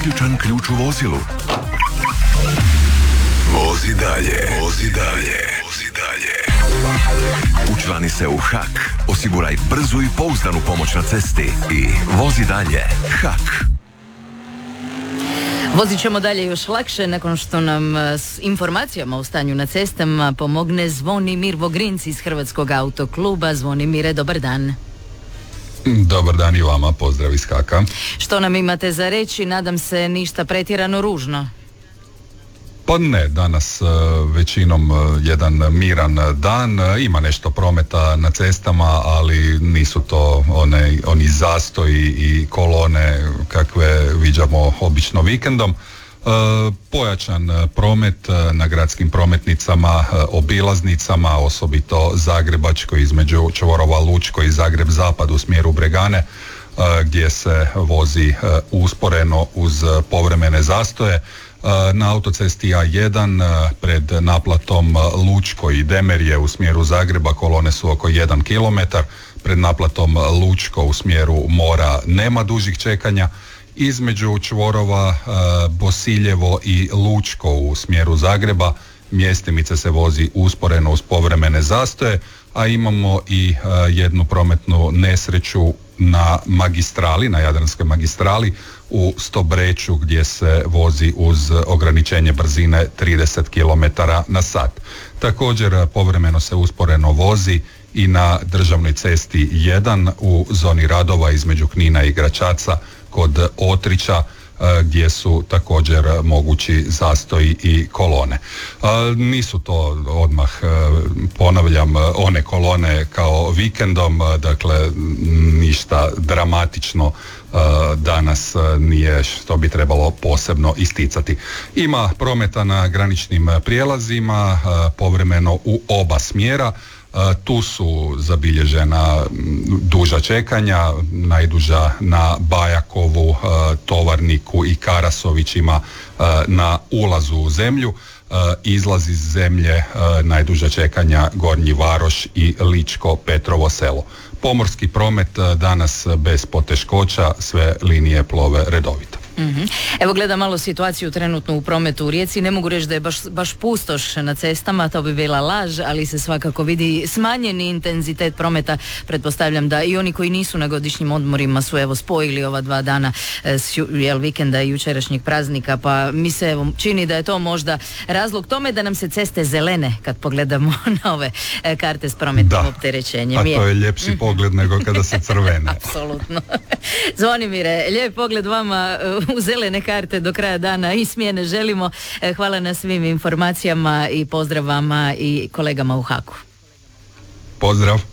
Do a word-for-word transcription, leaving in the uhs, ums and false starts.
priključan ključ u vozilu? Vozi dalje, vozi dalje, vozi dalje. Učlani se u H A K, osiguraj brzu i pouzdanu pomoć na cesti i vozi dalje. H A K. Vozit ćemo dalje još lakše nakon što nam s informacijama o stanju na cestama pomogne Zvonimir Vogrinc iz Hrvatskog autokluba. Zvonimire, dobar dan. Dobar dan i vama, pozdrav iz Haka. Što nam imate za reći? Nadam se ništa pretjerano ružno. Pa ne, danas većinom jedan miran dan, ima nešto prometa na cestama, ali nisu to one, oni zastoji i kolone kakve viđamo obično vikendom. Pojačan promet na gradskim prometnicama, obilaznicama, osobito Zagrebačkoj između Čvorova Lučko i Zagreb Zapad u smjeru Bregane, gdje se vozi usporeno uz povremene zastoje. Na autocesti A jedan pred naplatom Lučko i Demerje u smjeru Zagreba kolone su oko jedan kilometar, pred naplatom Lučko u smjeru mora nema dužih čekanja. Između Čvorova, Bosiljevo i Lučko u smjeru Zagreba mjestimice se vozi usporeno uz povremene zastoje, a imamo i jednu prometnu nesreću na magistrali, na Jadranskoj magistrali u Stobreću gdje se vozi uz ograničenje brzine trideset kilometara na sat. Također povremeno se usporeno vozi i na državnoj cesti jedan u zoni radova između Knina i Gračaca kod Otrića, gdje su također mogući zastoji i kolone. Nisu to odmah, ponavljam, one kolone kao vikendom, dakle ništa dramatično danas nije što bi trebalo posebno isticati. Ima prometa na graničnim prijelazima, povremeno u oba smjera. Tu su zabilježena duža čekanja, najduža na Bajakovu, Tovarniku i Karasovićima na ulazu u zemlju. Izlaz iz zemlje, najduža čekanja Gornji Varoš i Ličko Petrovo Selo. Pomorski promet danas bez poteškoća, sve linije plove redovito. Mm-hmm. Evo gledam malo situaciju trenutno u prometu u Rijeci. Ne mogu reći da je baš, baš pustoš na cestama, to bi bila laž, ali se svakako vidi smanjeni intenzitet prometa. Pretpostavljam da i oni koji nisu na godišnjim odmorima su evo spojili ova dva dana s jel, vikenda i jučerašnjeg praznika, pa mi se evo čini da je to možda razlog tome da nam se ceste zelene kad pogledamo na ove karte s prometnim opterećenjem. A to je ljepši mm-hmm. pogled nego kada se crvene. Apsolutno. Zvonimire, lijep pogled vama u zelene karte do kraja dana i smjene želimo. Hvala na svim informacijama i pozdrav vama i kolegama u Haku. Pozdrav.